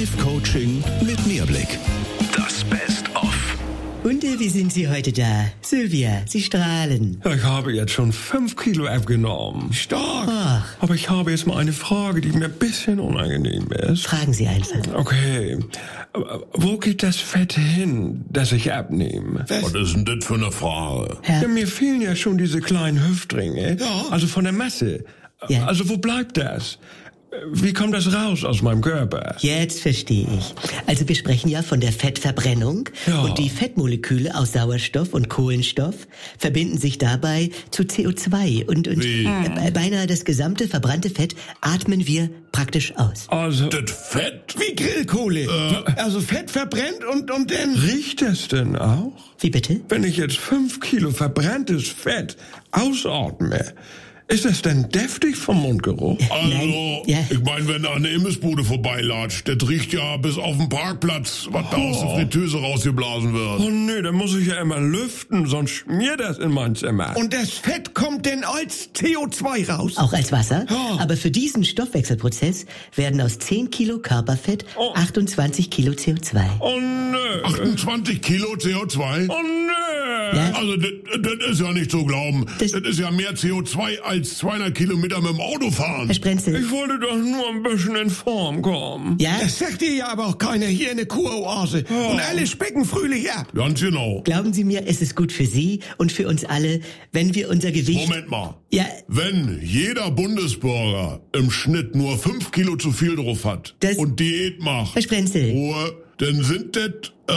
Live-Coaching mit Mehrblick. Das Best-of. Und wie sind Sie heute da? Sylvia, Sie strahlen. Ich habe jetzt schon 5 Kilo abgenommen. Stark. Ach, Aber ich habe jetzt mal eine Frage, die mir ein bisschen unangenehm ist. fragen Sie einfach. Okay, wo geht das Fett hin, das ich abnehme? Was ist denn das für eine Frage? Ja, mir fehlen ja schon diese kleinen Hüftringe. Ja. Also von der Masse. Ja. Also wo bleibt das? Wie kommt das raus aus meinem Körper? Jetzt verstehe ich. Also wir sprechen ja von der Fettverbrennung. Ja. Und die Fettmoleküle aus Sauerstoff und Kohlenstoff verbinden sich dabei zu CO2. Und Wie? Beinahe das gesamte verbrannte Fett atmen wir praktisch aus. Also, Das Fett? Wie Grillkohle. Also Fett verbrennt und dann... riecht das denn auch? Wie bitte? Wenn ich jetzt 5 Kilo verbranntes Fett ausatme, ist das denn deftig vom Mundgeruch? Also, ja. ich meine, wenn da eine Imbissbude vorbeilatscht, das riecht ja bis auf den Parkplatz, was da aus der Fritteuse rausgeblasen wird. Oh nee, dann muss ich ja immer lüften, sonst schmiert das in mein Zimmer. Und das Fett kommt dann als CO2 raus. Auch als Wasser. Ja. Aber für diesen Stoffwechselprozess werden aus 10 Kilo Körperfett 28 Kilo CO2. Oh nö. 28 Kilo CO2? Oh nö. Ja. Also, das ist ja nicht zu glauben. Das- Das ist ja mehr CO2 als 200 Kilometer mit dem Auto fahren. Herr Sprenzel. Ich wollte doch nur ein bisschen in Form kommen. Ja? Das sagt dir ja aber auch keiner hier in der Kuroase. Und alle specken fröhlich ab. Ganz genau. Glauben Sie mir, es ist gut für Sie und für uns alle, wenn wir unser Gewicht... Moment mal. Ja, Wenn jeder Bundesbürger im Schnitt nur 5 Kilo zu viel drauf hat Das- und Diät macht, Herr Sprenzel. Ruhe, dann sind das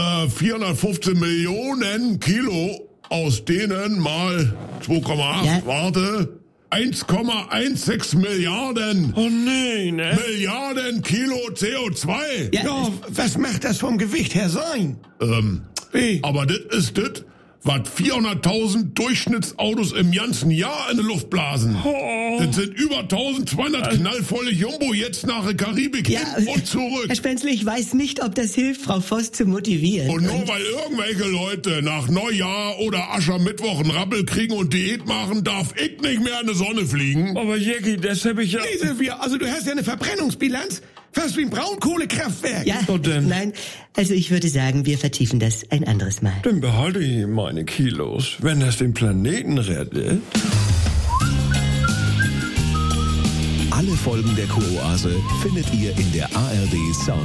415 Millionen Kilo, aus denen mal 2,8, Ja. warte, 1,16 Milliarden. Oh nee, ne? Milliarden Kilo CO2. Ja. Ja, was macht das vom Gewicht her sein? Wie? Aber das ist das, was 400.000 Durchschnittsautos im ganzen Jahr in die Luft blasen. Oh. Das sind über 1200 knallvolle Jumbo jetzt nach der Karibik Ja, hin und zurück. Herr Sprenzel, ich weiß nicht, ob das hilft, Frau Voss zu motivieren. Und nur weil irgendwelche Leute nach Neujahr oder Aschermittwoch einen Rappel kriegen und Diät machen, darf ich nicht mehr in die Sonne fliegen. Aber Jackie, das habe ich ja... Nee, Sylvia, also du hast ja eine Verbrennungsbilanz fast wie ein Braunkohlekraftwerk. Ja, So denn? nein, also ich würde sagen, wir vertiefen das ein anderes Mal. Dann behalte ich meine Kilos, wenn das den Planeten rettet. Alle Folgen der Kuroase findet ihr in der ARD Sound